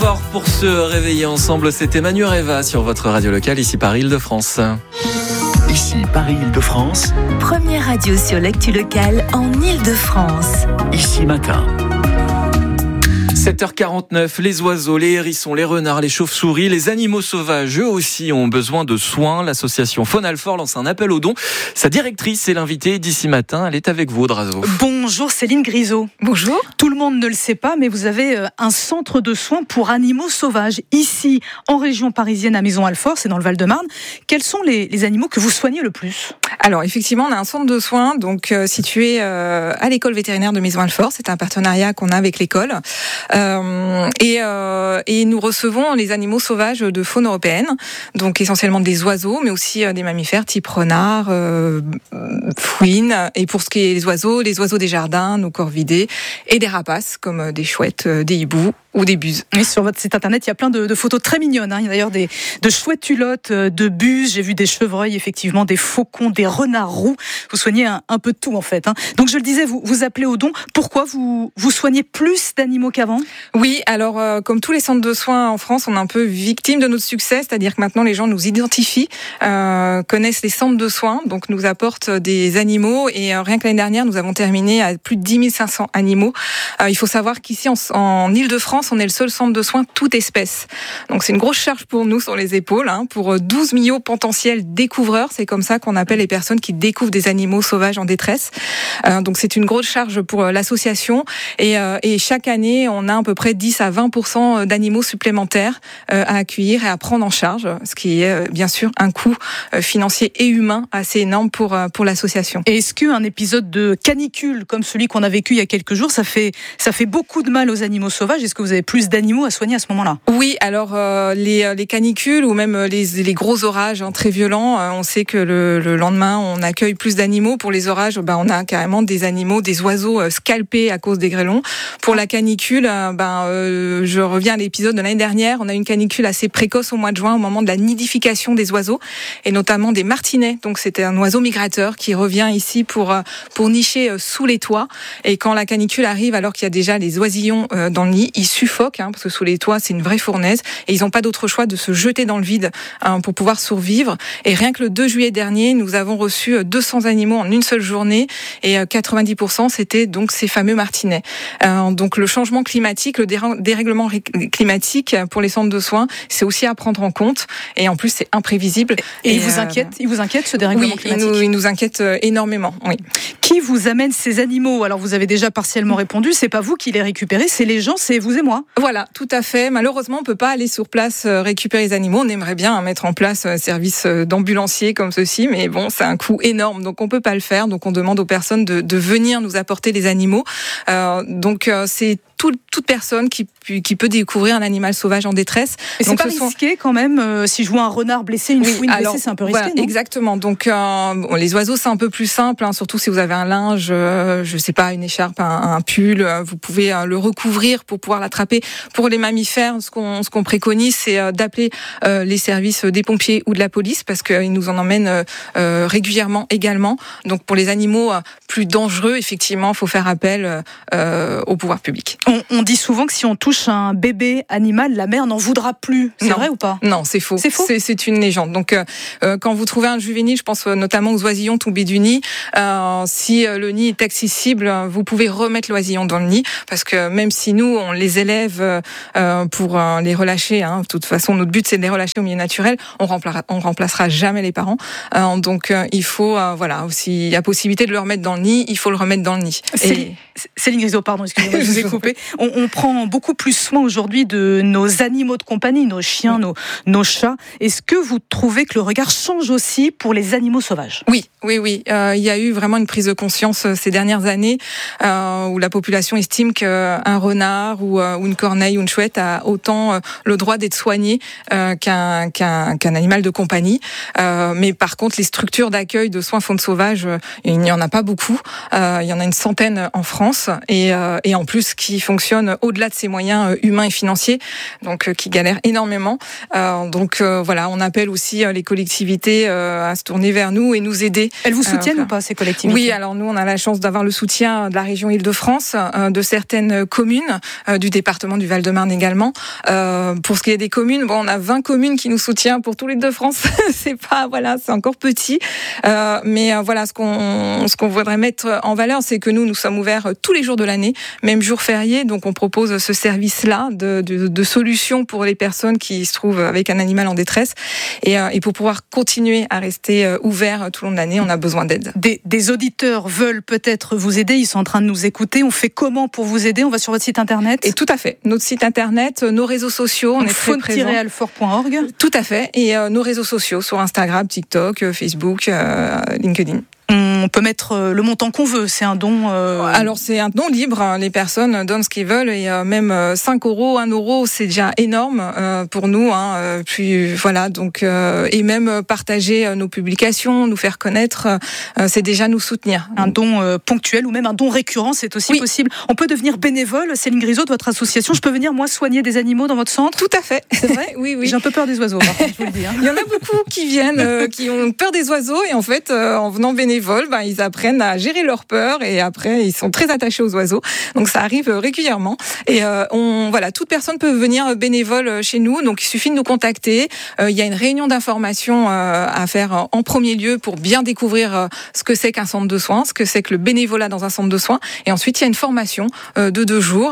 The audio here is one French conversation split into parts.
fort pour se réveiller ensemble. C'était Manu Reva sur votre radio locale, ici Paris-Île-de-France. Ici Paris-Île-de-France. Première radio sur l'actu locale en Île-de-France. Ici Matin. 7h49, les oiseaux, les hérissons, les renards, les chauves-souris, les animaux sauvages, eux aussi ont besoin de soins. L'association Faune Alfort lance un appel aux dons. Sa directrice est l'invitée d'ici matin. Elle est avec vous, Drazo. Bonjour Céline Grisot. Bonjour. Tout le monde ne le sait pas, mais vous avez un centre de soins pour animaux sauvages ici en région parisienne à Maisons-Alfort, c'est dans le Val-de-Marne. Quels sont les animaux que vous soignez le plus ? Alors effectivement, on a un centre de soins situé à l'école vétérinaire de Maisons-Alfort. C'est un partenariat qu'on a avec l'école. Et nous recevons les animaux sauvages de faune européenne, donc essentiellement des oiseaux, mais aussi des mammifères type renard, fouine. Et pour ce qui est des oiseaux des jardins, nos corvidés, et des rapaces comme des chouettes, des hiboux ou des buses. Et sur votre site internet, il y a plein de photos très mignonnes. Il y a d'ailleurs de chouettes hulottes, de buses. J'ai vu des chevreuils, effectivement, des faucons, des renards roux. Vous soignez un peu de tout, en fait. Donc, je le disais, vous appelez au don. Pourquoi vous soignez plus d'animaux qu'avant ? Oui, alors, comme tous les centres de soins en France, on est un peu victime de notre succès. C'est-à-dire que maintenant, les gens nous identifient, connaissent les centres de soins, donc nous apportent des animaux. Et rien que l'année dernière, nous avons terminé à plus de 10 500 animaux. Il faut savoir qu'ici, en Île-de-France, on est le seul centre de soins toute espèce. Donc c'est une grosse charge pour nous sur les épaules, pour 12 millions potentiels découvreurs. C'est comme ça qu'on appelle les personnes qui découvrent des animaux sauvages en détresse. Donc c'est une grosse charge pour l'association. Et chaque année, on a à peu près 10 à 20% d'animaux supplémentaires à accueillir et à prendre en charge, ce qui est bien sûr un coût financier et humain assez énorme pour l'association. Et est-ce qu'un épisode de canicule comme celui qu'on a vécu il y a quelques jours, ça fait beaucoup de mal aux animaux sauvages ? Est-ce que vous avez plus d'animaux à soigner à ce moment-là ? Oui, alors les canicules ou même les gros orages très violents, on sait que le lendemain on accueille plus d'animaux. Pour les orages, on a carrément des animaux, des oiseaux scalpés à cause des grêlons. Pour la canicule, je reviens à l'épisode de l'année dernière, on a une canicule assez précoce au mois de juin, au moment de la nidification des oiseaux et notamment des martinets. Donc c'était un oiseau migrateur qui revient ici pour nicher sous les toits. Et quand la canicule arrive, alors qu'il y a déjà les oisillons dans le nid, ils suffoquent, parce que sous les toits c'est une vraie fournaise et ils n'ont pas d'autre choix de se jeter dans le vide pour pouvoir survivre. Et rien que le 2 juillet dernier, nous avons reçu 200 animaux en une seule journée et 90% c'était donc ces fameux martinets. Donc le changement climatique, le dérèglement climatique pour les centres de soins, c'est aussi à prendre en compte et en plus c'est imprévisible. Et il vous inquiète ce dérèglement climatique ? Oui, il nous inquiète énormément. Oui. Qui vous amène ces animaux ? Alors vous avez déjà partiellement répondu, c'est pas vous qui les récupérez, c'est les gens, c'est vous et moi. Voilà, tout à fait. Malheureusement, on peut pas aller sur place récupérer les animaux. On aimerait bien mettre en place un service d'ambulancier comme ceci, mais bon, c'est un coût énorme, donc on peut pas le faire. Donc on demande aux personnes de venir nous apporter les animaux. C'est toute personne qui peut découvrir un animal sauvage en détresse. Et c'est pas risqué quand même si je vois un renard blessé, une fouine blessée, c'est un peu risqué, voilà, non ? Exactement. Donc les oiseaux c'est un peu plus simple, surtout si vous avez un linge, je sais pas, une écharpe, un pull, vous pouvez le recouvrir pour pouvoir l'attraper. Pour les mammifères, ce qu'on préconise, c'est d'appeler les services des pompiers ou de la police parce qu'ils nous en emmènent régulièrement également. Donc pour les animaux plus dangereux, effectivement, il faut faire appel au pouvoir public. On dit souvent que si on touche un bébé animal, la mère n'en voudra plus. C'est vrai ou pas ? Non, c'est faux. C'est faux ? C'est une légende. Donc, quand vous trouvez un juvénile, je pense notamment aux oisillons tombés du nid, si le nid est accessible, vous pouvez remettre l'oisillon dans le nid, parce que même si nous, on les élève pour les relâcher, de toute façon, notre but, c'est de les relâcher au milieu naturel, on remplacera jamais les parents. Donc, il faut, s'il y a possibilité de le remettre dans le nid, il faut le remettre dans le nid. Céline Grisot, pardon, excusez-moi, je vous ai coupé. On prend beaucoup plus soin aujourd'hui de nos animaux de compagnie, nos chiens, nos chats. Est-ce que vous trouvez que le regard change aussi pour les animaux sauvages ? Oui. Il y a eu vraiment une prise de conscience ces dernières années où la population estime qu'un renard ou une corneille ou une chouette a autant le droit d'être soigné qu'un animal de compagnie. Mais par contre, les structures d'accueil de soins faune sauvage, il n'y en a pas beaucoup. Il y en a une centaine en France et en plus qui fonctionnent au-delà de ses moyens humains et financiers, donc qui galèrent énormément. On appelle aussi les collectivités à se tourner vers nous et nous aider. Elles vous soutiennent ou pas, ces collectivités ? Oui, alors nous, on a la chance d'avoir le soutien de la région Île-de-France, de certaines communes du département département du Val-de-Marne également. Pour ce qui est des communes, on a 20 communes qui nous soutiennent pour tout l'Île-de-France. C'est encore petit. Mais ce qu'on voudrait mettre en valeur, c'est que nous sommes ouverts tous les jours de l'année, même jour férié. Donc on propose ce service-là de solutions pour les personnes qui se trouvent avec un animal en détresse. Et pour pouvoir continuer à rester ouverts tout le long de l'année, on a besoin d'aide. Des auditeurs veulent peut-être vous aider, ils sont en train de nous écouter. On fait comment pour vous aider ? On va sur votre site internet ? Et tout à fait. Notre site internet, nos réseaux sociaux, on est très présents. faune-alfort.org. Tout à fait. Et nos réseaux sociaux sur Instagram, TikTok, Facebook, LinkedIn. On peut mettre le montant qu'on veut, c'est un don... Alors c'est un don libre, les personnes donnent ce qu'ils veulent et même 5 €, 1 €, c'est déjà énorme pour nous. Puis voilà, donc et même partager nos publications, nous faire connaître, c'est déjà nous soutenir. Un don ponctuel ou même un don récurrent, c'est aussi possible. On peut devenir bénévole, Céline Grisot de votre association. Je peux venir moi soigner des animaux dans votre centre ? Tout à fait. C'est vrai ? Oui. J'ai un peu peur des oiseaux, par contre, je vous le dis. Il y en a beaucoup qui viennent, qui ont peur des oiseaux et en fait, en venant bénévole, ils apprennent à gérer leur peur et après ils sont très attachés aux oiseaux. Donc ça arrive régulièrement et toute personne peut venir bénévole chez nous. Donc il suffit de nous contacter. Il y a une réunion d'information à faire en premier lieu pour bien découvrir ce que c'est qu'un centre de soins, ce que c'est que le bénévolat dans un centre de soins. Et ensuite il y a une formation de 2 jours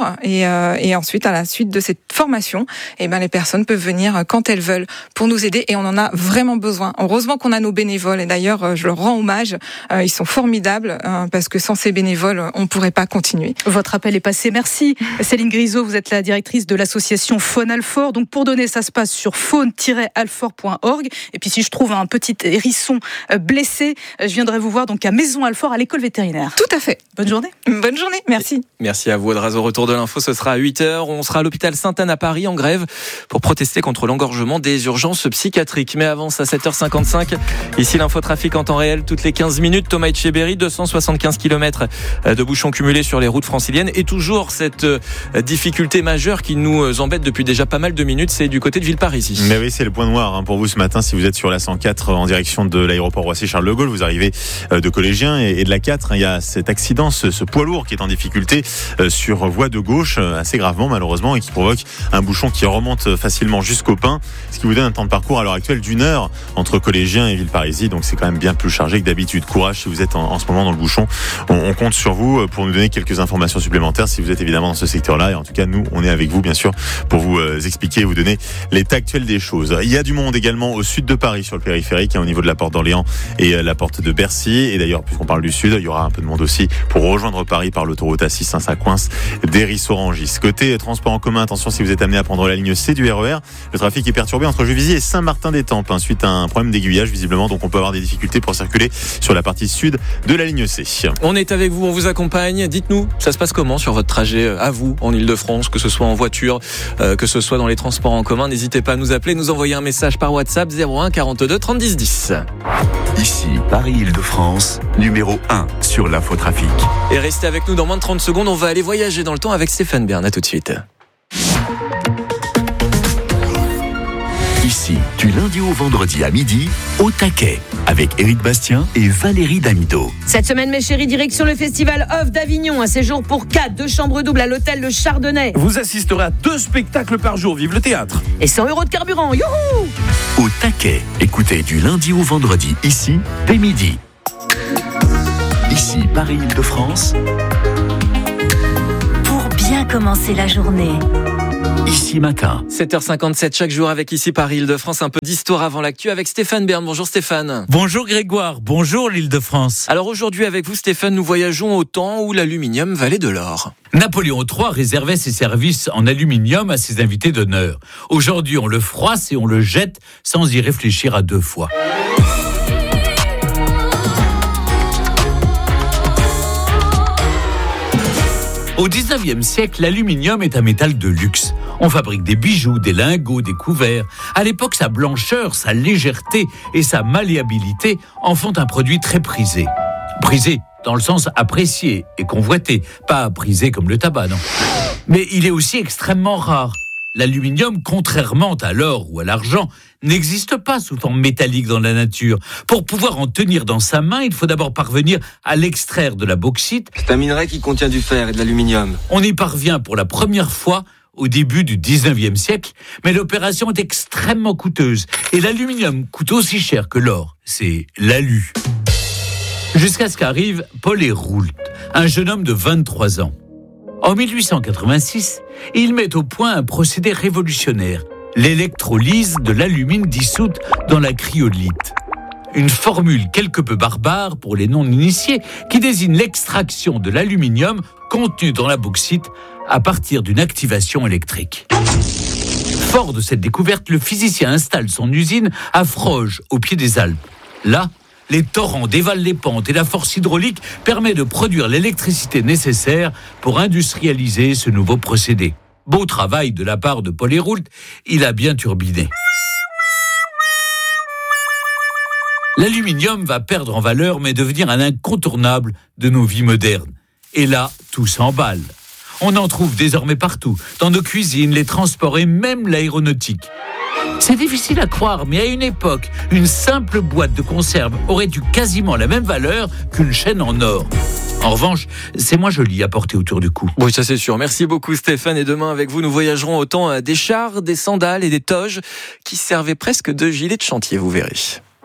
et ensuite à la suite de cette formation, les personnes peuvent venir quand elles veulent pour nous aider et on en a vraiment besoin. Heureusement qu'on a nos bénévoles et d'ailleurs je leur rends hommage. Ils sont formidables parce que sans ces bénévoles, on ne pourrait pas continuer. Votre appel est passé. Merci Céline Grisot, vous êtes la directrice de l'association Faune Alfort. Donc pour donner, ça se passe sur faune-alfort.org. Et puis si je trouve un petit hérisson blessé, je viendrai vous voir donc à Maison Alfort à l'école vétérinaire. Tout à fait. Bonne journée. Bonne journée, merci. Merci à vous Audrey. Au retour de l'info, ce sera à 8h. On sera à l'hôpital Sainte-Anne à Paris en grève pour protester contre l'engorgement des urgences psychiatriques. Mais avant, à 7h55, ici l'infotrafic en temps réel toutes les 15 minutes. Thomas Etcheberry, 275 km de bouchons cumulés sur les routes franciliennes et toujours cette difficulté majeure qui nous embête depuis déjà pas mal de minutes, c'est du côté de Villeparisis. Mais oui, c'est le point noir pour vous ce matin si vous êtes sur la 104 en direction de l'aéroport Roissy-Charles de Gaulle, vous arrivez de Collégiens et de la 4, il y a cet accident, ce poids lourd qui est en difficulté sur voie de gauche assez gravement malheureusement et qui provoque un bouchon qui remonte facilement jusqu'au Pin, ce qui vous donne un temps de parcours à l'heure actuelle d'1 heure entre Collégiens et Villeparisis, donc c'est quand même bien plus chargé que d'habitude. Courage si vous êtes en ce moment dans le bouchon. On compte sur vous pour nous donner quelques informations supplémentaires si vous êtes évidemment dans ce secteur-là. Et en tout cas, nous, on est avec vous, bien sûr, pour vous expliquer et vous donner l'état actuel des choses. Il y a du monde également au sud de Paris, sur le périphérique, au niveau de la porte d'Orléans et la porte de Bercy. Et d'ailleurs, puisqu'on parle du sud, il y aura un peu de monde aussi pour rejoindre Paris par l'autoroute A6, ça coince d'Hérissorangis. Côté transport en commun, attention si vous êtes amené à prendre la ligne C du RER. Le trafic est perturbé entre Juvisy et Saint-Martin-des-Tempes, suite à un problème d'aiguillage, visiblement. Donc on peut avoir des difficultés pour circuler sur la partie sud de la ligne C. On est avec vous, on vous accompagne. Dites-nous, ça se passe comment sur votre trajet à vous en Ile-de-France, que ce soit en voiture, que ce soit dans les transports en commun. N'hésitez pas à nous appeler, nous envoyer un message par WhatsApp 01 42 30 10 10. Ici, Paris-Île-de-France, numéro 1 sur l'infotrafic. Et restez avec nous dans moins de 30 secondes, on va aller voyager dans le temps avec Stéphane Bern. À tout de suite. Ici, du lundi au vendredi à midi, au taquet, avec Éric Bastien et Valérie Damido. Cette semaine, mes chéris, direction le festival Off d'Avignon. Un séjour pour 4, 2 chambres doubles à l'hôtel Le Chardonnay. Vous assisterez à 2 spectacles par jour. Vive le théâtre. Et 100 € de carburant. Youhou! Au taquet, écoutez du lundi au vendredi, ici, dès midi. Ici, Paris-Île-de-France. Pour bien commencer la journée. Ici matin. 7h57 chaque jour avec ici Paris-Île-de-France. Un peu d'histoire avant l'actu avec Stéphane Bern. Bonjour Stéphane. Bonjour Grégoire, bonjour l'Île-de-France. Alors aujourd'hui avec vous Stéphane, nous voyageons au temps où l'aluminium valait de l'or. Napoléon III réservait ses services en aluminium à ses invités d'honneur. Aujourd'hui on le froisse et on le jette sans y réfléchir à 2 fois. Au 19e siècle, l'aluminium est un métal de luxe. On fabrique des bijoux, des lingots, des couverts. À l'époque, sa blancheur, sa légèreté et sa malléabilité en font un produit très prisé. Prisé dans le sens apprécié et convoité, pas prisé comme le tabac, non. Mais il est aussi extrêmement rare. L'aluminium, contrairement à l'or ou à l'argent, n'existe pas sous forme métallique dans la nature. Pour pouvoir en tenir dans sa main, il faut d'abord parvenir à l'extraire de la bauxite. C'est un minerai qui contient du fer et de l'aluminium. On y parvient pour la première fois au début du 19e siècle, mais l'opération est extrêmement coûteuse et l'aluminium coûte aussi cher que l'or. C'est l'alu. Jusqu'à ce qu'arrive Paul Héroult, un jeune homme de 23 ans. En 1886, il met au point un procédé révolutionnaire, l'électrolyse de l'alumine dissoute dans la cryolite. Une formule quelque peu barbare pour les non-initiés qui désigne l'extraction de l'aluminium contenu dans la bauxite à partir d'une activation électrique. Fort de cette découverte, le physicien installe son usine à Froges, au pied des Alpes. Là, les torrents dévalent les pentes et la force hydraulique permet de produire l'électricité nécessaire pour industrialiser ce nouveau procédé. Beau travail de la part de Paul Héroult, il a bien turbiné. L'aluminium va perdre en valeur mais devenir un incontournable de nos vies modernes. Et là, tout s'emballe. On en trouve désormais partout, dans nos cuisines, les transports et même l'aéronautique. C'est difficile à croire, mais à une époque, une simple boîte de conserve aurait eu quasiment la même valeur qu'une chaîne en or. En revanche, c'est moins joli à porter autour du cou. Oui, ça c'est sûr. Merci beaucoup Stéphane. Et demain avec vous, nous voyagerons autant des chars, des sandales et des toges qui servaient presque de gilets de chantier, vous verrez.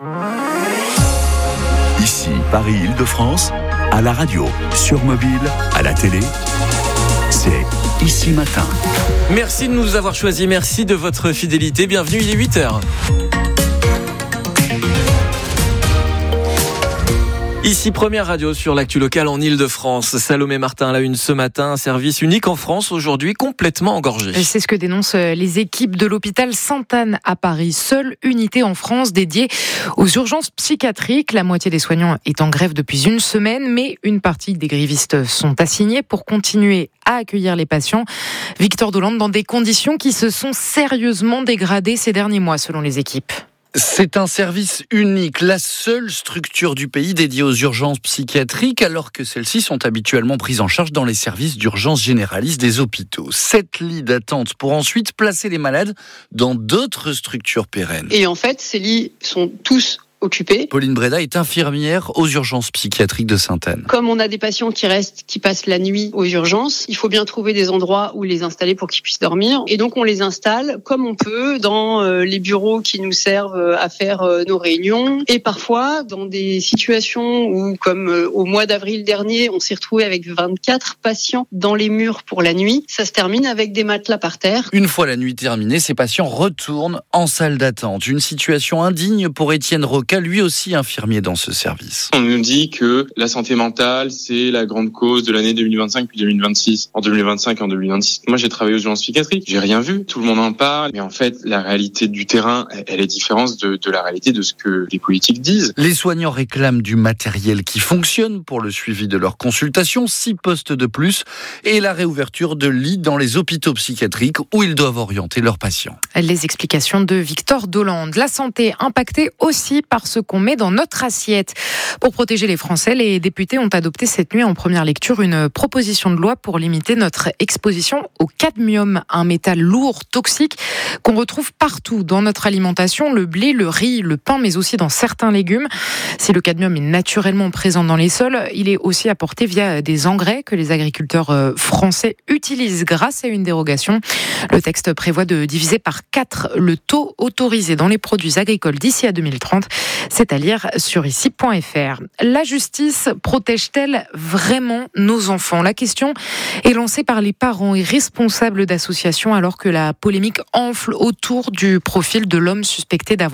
Ici, Paris-Île-de-France, à la radio, sur mobile, à la télé, c'est Ici Matin. Merci de nous avoir choisis, merci de votre fidélité. Bienvenue, il est 8h. Ici, première radio sur l'actu locale en Ile-de-France. Salomé Martin à la une ce matin, un service unique en France aujourd'hui complètement engorgé. C'est ce que dénoncent les équipes de l'hôpital Sainte-Anne à Paris. Seule unité en France dédiée aux urgences psychiatriques. La moitié des soignants est en grève depuis une semaine, mais une partie des grévistes sont assignés pour continuer à accueillir les patients. Victor Dolande, dans des conditions qui se sont sérieusement dégradées ces derniers mois selon les équipes. C'est un service unique, la seule structure du pays dédiée aux urgences psychiatriques, alors que celles-ci sont habituellement prises en charge dans les services d'urgence généralistes des hôpitaux. 7 lits d'attente pour ensuite placer les malades dans d'autres structures pérennes. Et en fait, ces lits sont tous occupés. Pauline Breda est infirmière aux urgences psychiatriques de Sainte-Anne. Comme on a des patients qui passent la nuit aux urgences, il faut bien trouver des endroits où les installer pour qu'ils puissent dormir. Et donc on les installe comme on peut dans les bureaux qui nous servent à faire nos réunions. Et parfois dans des situations où, comme au mois d'avril dernier, on s'est retrouvé avec 24 patients dans les murs pour la nuit, ça se termine avec des matelas par terre. Une fois la nuit terminée, ces patients retournent en salle d'attente. Une situation indigne pour Étienne Roca, lui aussi infirmier dans ce service. On nous dit que la santé mentale, c'est la grande cause de l'année 2025 puis 2026. En 2025 et en 2026, moi j'ai travaillé aux urgences psychiatriques, j'ai rien vu. Tout le monde en parle, mais en fait, la réalité du terrain, elle est différente de la réalité de ce que les politiques disent. Les soignants réclament du matériel qui fonctionne pour le suivi de leurs consultations, 6 postes de plus, et la réouverture de lits dans les hôpitaux psychiatriques où ils doivent orienter leurs patients. Les explications de Victor Dolande. La santé impactée aussi par ce qu'on met dans notre assiette. Pour protéger les Français, les députés ont adopté cette nuit en première lecture une proposition de loi pour limiter notre exposition au cadmium, un métal lourd, toxique, qu'on retrouve partout dans notre alimentation, le blé, le riz, le pain, mais aussi dans certains légumes. Si le cadmium est naturellement présent dans les sols, il est aussi apporté via des engrais que les agriculteurs français utilisent grâce à une dérogation. Le texte prévoit de diviser par 4 le taux autorisé dans les produits agricoles d'ici à 2030. C'est à lire sur ici.fr. La justice protège-t-elle vraiment nos enfants ? La question est lancée par les parents et responsables d'associations alors que la polémique enfle autour du profil de l'homme suspecté d'avoir